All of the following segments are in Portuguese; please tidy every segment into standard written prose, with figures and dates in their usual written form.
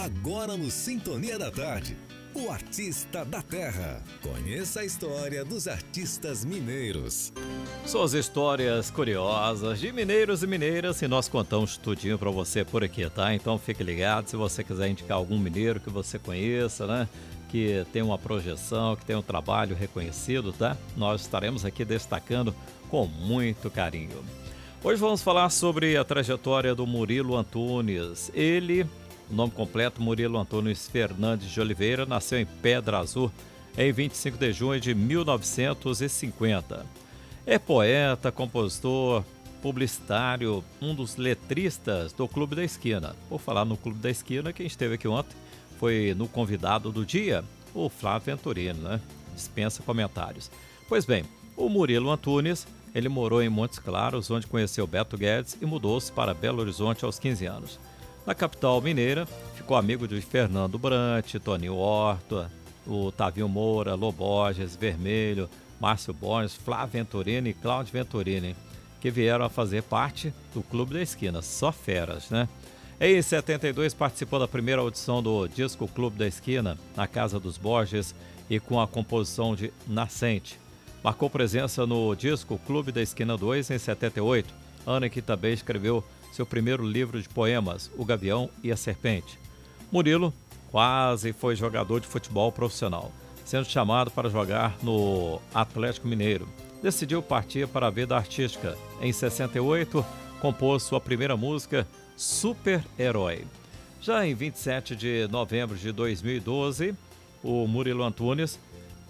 Agora no Sintonia da Tarde, o artista da terra. Conheça a história dos artistas mineiros. Suas histórias curiosas de mineiros e mineiras, e nós contamos tudinho pra você por aqui, tá? Então fique ligado, se você quiser indicar algum mineiro que você conheça, né? Que tem uma projeção, que tem um trabalho reconhecido, tá? Nós estaremos aqui destacando com muito carinho. Hoje vamos falar sobre a trajetória do Murilo Antunes. Ele, o nome completo, Murilo Antunes Fernandes de Oliveira, nasceu em Pedra Azul em 25 de junho de 1950. É poeta, compositor, publicitário, um dos letristas do Clube da Esquina. Por falar no Clube da Esquina, quem esteve aqui ontem foi no convidado do dia, o Flávio Venturini, né? Dispensa comentários. Pois bem, o Murilo Antunes, ele morou em Montes Claros, onde conheceu Beto Guedes e mudou-se para Belo Horizonte aos 15 anos. Na capital mineira, ficou amigo de Fernando Brant, Toninho Horta, o Tavinho Moura, Lô Borges, Vermelho, Márcio Borges, Flávio Venturini e Cláudio Venturini, que vieram a fazer parte do Clube da Esquina, só feras, né? Em 72 participou da primeira audição do disco Clube da Esquina, na Casa dos Borges, e com a composição de Nascente. Marcou presença no disco Clube da Esquina 2 em 78, ano em que também escreveu seu primeiro livro de poemas, O Gavião e a Serpente. Murilo quase foi jogador de futebol profissional, sendo chamado para jogar no Atlético Mineiro. Decidiu partir para a vida artística. Em 68, compôs sua primeira música, Super-Herói. Já em 27 de novembro de 2012, o Murilo Antunes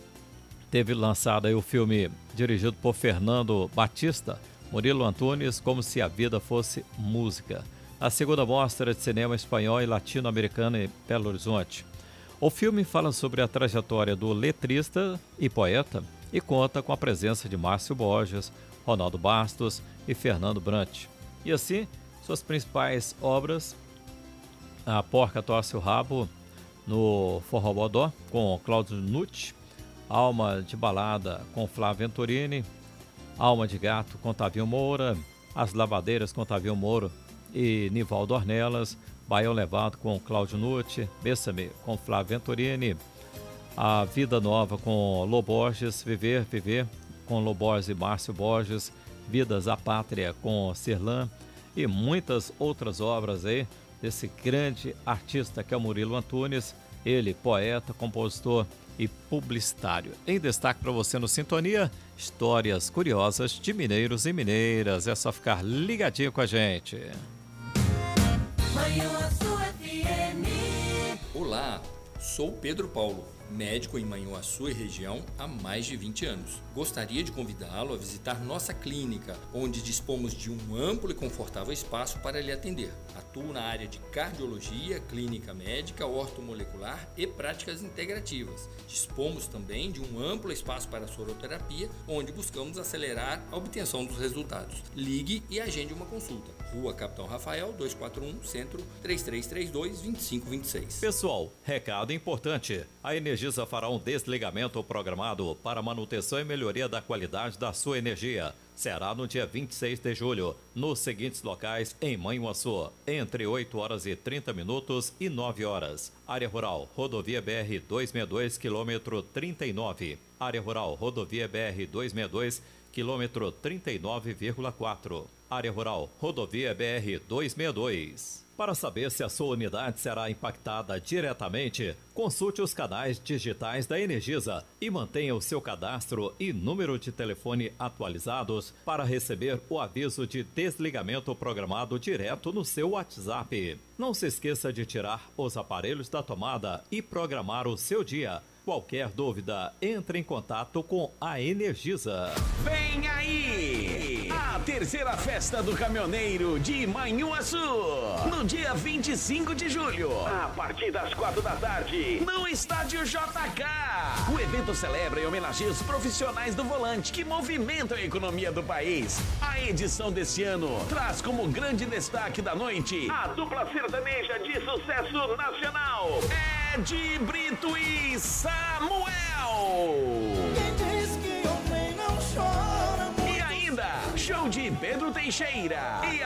teve lançado aí o filme dirigido por Fernando Batista, Murilo Antunes, Como se a Vida Fosse Música, a segunda mostra de cinema espanhol e latino-americano em Belo Horizonte. O filme fala sobre a trajetória do letrista e poeta e conta com a presença de Márcio Borges, Ronaldo Bastos e Fernando Brant. E assim, suas principais obras, A Porca Torce o Rabo, no Forrobodó, com Cláudio Nucci, Alma de Balada, com Flávio Venturini, Alma de Gato, com Tavinho Moura, As Lavadeiras, com Tavinho Moura e Nivaldo Ornelas, Baião Levado, com Cláudio Nucci, Bessame, com Flávio Venturini, A Vida Nova, com Lô Borges, Viver, com Lô Borges e Márcio Borges, Vidas à Pátria, com Cirlan, e muitas outras obras aí desse grande artista que é o Murilo Antunes, ele poeta, compositor e publicitário. Em destaque para você no Sintonia, histórias curiosas de mineiros e mineiras. É só ficar ligadinho com a gente. Olá, sou Pedro Paulo, médico em Manhuaçu e região há mais de 20 anos. Gostaria de convidá-lo a visitar nossa clínica, onde dispomos de um amplo e confortável espaço para lhe atender. Atuo na área de cardiologia, clínica médica, ortomolecular e práticas integrativas. Dispomos também de um amplo espaço para soroterapia, onde buscamos acelerar a obtenção dos resultados. Ligue e agende uma consulta. Rua Capitão Rafael, 241, Centro, 3332-2526. Pessoal, recado importante. A Energisa fará um desligamento programado para manutenção e melhoria da qualidade da sua energia. Será no dia 26 de julho, nos seguintes locais em Manhuaçu, entre 8 horas e 30 minutos e 9 horas. Área Rural, Rodovia BR 262, quilômetro 39. Área Rural, Rodovia BR 262, quilômetro 39,4. Área Rural, Rodovia BR 262. Para saber se a sua unidade será impactada diretamente, consulte os canais digitais da Energisa e mantenha o seu cadastro e número de telefone atualizados para receber o aviso de desligamento programado direto no seu WhatsApp. Não se esqueça de tirar os aparelhos da tomada e programar o seu dia. Qualquer dúvida, entre em contato com a Energisa. Vem aí! A terceira festa do caminhoneiro de Manhuaçu, no dia 25 de julho, a partir das 4 da tarde, no Estádio JK. O evento celebra e homenageia os profissionais do volante que movimentam a economia do país. A edição desse ano traz como grande destaque da noite a dupla sertaneja de sucesso nacional, Ed Brito e Samuel. Quem diz que homem não chora, E ainda, show de Pedro Teixeira e